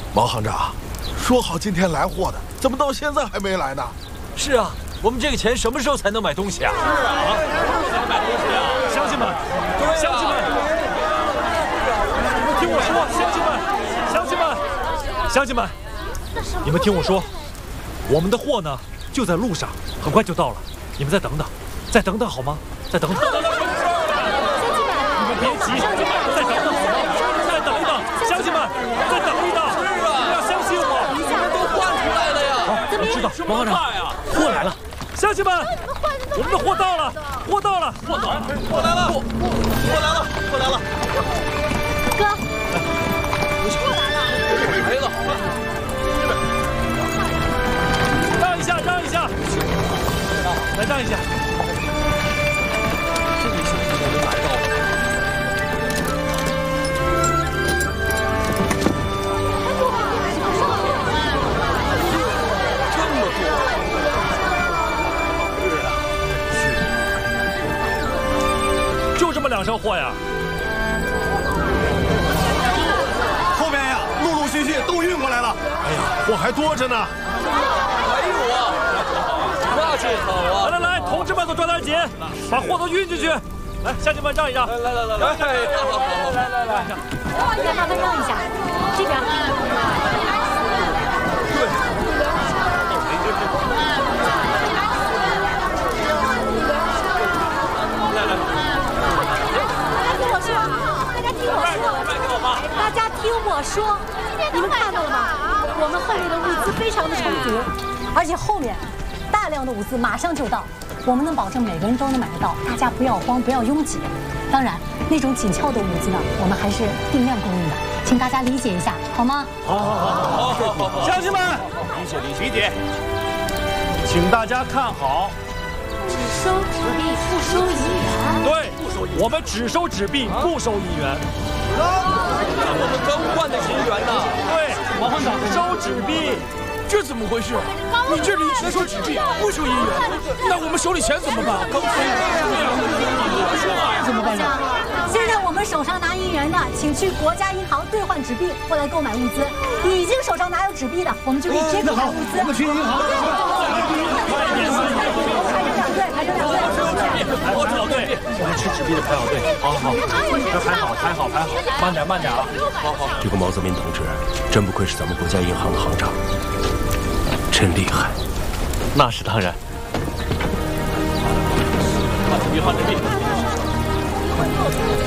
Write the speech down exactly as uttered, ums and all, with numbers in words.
毛行长，说好今天来货的，怎么到现在还没来呢？ 是啊，我们这个钱什么时候才能买东西啊？是啊，才能买东西啊！乡亲们，乡亲们，你们听我说，乡亲们，乡亲们，乡亲们，你们听我说，我们的货呢就在路上，很快就到了，你们再等等，再等等好吗？再等等。你们别急，再等等好吗？再等一等，乡亲们，再等一等。是啊，你要相信我，你们都换出来了呀。好，我知道，王行长，货来了，乡亲们，我们的货到了，货到了，货来了，货来了，货来了，货来了。 哥，货来了， 没了。让一下，让一下，来让一下。这一下我就来到了。这么多。是啊，就这么两车货呀？ 后面呀，陆陆续续都运过来了。 哎呀，货还多着呢。 还有啊，那就好啊！来来来，同志们都抓点紧，把货都运进去。来，乡亲们让一让。来来来来来，来来来， 再麻烦让一下，这边。大家听我说，你们看到了吗？我们后面的物资非常的充足，而且后面大量的物资马上就到，我们能保证每个人都能买得到。大家不要慌，不要拥挤。当然，那种紧俏的物资呢，我们还是定量供应的，请大家理解一下，好吗？ 好好好好好，乡亲们，理解理解理解，请大家看好， 只收纸币，不收银元。 对，我们只收纸币，不收银元。我们更换的银元呢？对，王行长收纸币， 这怎么回事？你这里只收纸币，不收银元，那我们手里钱怎么办？ 怎么办呢？现在我们手上拿银元的，请去国家银行兑换纸币，过来购买物资。已经手上拿有纸币的，我们就可以直接购买物资。 我们去银行。 排成两队，排成两队。 我知道对，我们吃纸币的排好队。好好好，这排好排好排好，慢点慢点啊！好好。 这个毛泽民同志真不愧是咱们国家银行的行长，真厉害。 那是当然。换纸币换纸币。